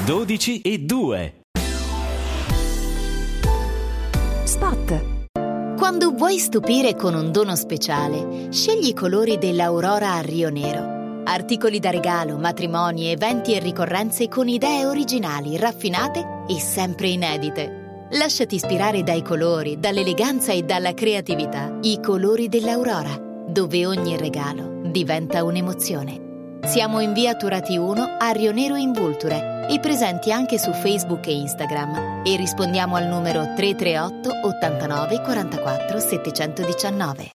12:02. Spot. Quando vuoi stupire con un dono speciale, scegli i colori dell'Aurora a Rio Nero. Articoli da regalo, matrimoni, eventi e ricorrenze con idee originali, raffinate e sempre inedite. Lasciati ispirare dai colori, dall'eleganza e dalla creatività. I colori dell'Aurora, dove ogni regalo diventa un'emozione. Siamo in via Turati 1 a Rio Nero in Vulture e presenti anche su Facebook e Instagram, e rispondiamo al numero 338 89 44 719.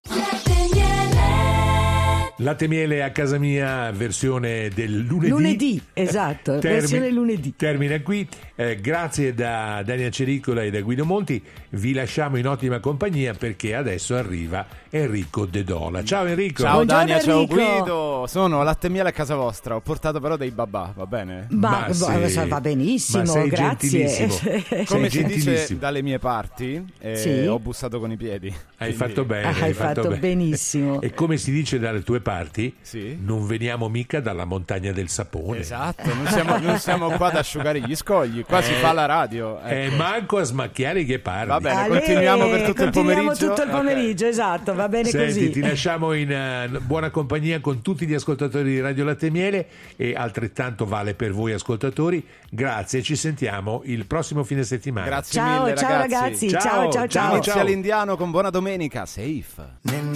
Latte miele a casa mia, versione del lunedì. Lunedì, esatto, versione lunedì. Termina qui. Grazie da Dania Cericola e da Guido Monti. Vi lasciamo in ottima compagnia perché adesso arriva Enrico De Dola. Ciao Enrico. Ciao Dania, Enrico. ciao Guido. Sono latte miele a casa vostra. Ho portato però dei babà, va bene? Va benissimo, ma sei grazie. gentilissimo. Come si gentilissimo. dice dalle mie parti, Sì. ho bussato con i piedi. Hai fatto bene. Hai fatto bene. benissimo. E come si dice dalle tue parti, Sì. non veniamo mica dalla montagna del sapone. Esatto, non siamo qua ad asciugare gli scogli, qua si fa la radio. Ecco. Manco a smacchiare i ghepardi. Va bene, continuiamo per tutto il pomeriggio. Continuiamo tutto il pomeriggio, esatto, va bene. Senti, così. ti lasciamo in buona compagnia con tutti gli ascoltatori di Radio Latte e Miele, e altrettanto vale per voi ascoltatori. Grazie, ci sentiamo il prossimo fine settimana. Grazie Ciao, mille ciao ragazzi, ciao. Inizia l'indiano con buona domenica, safe.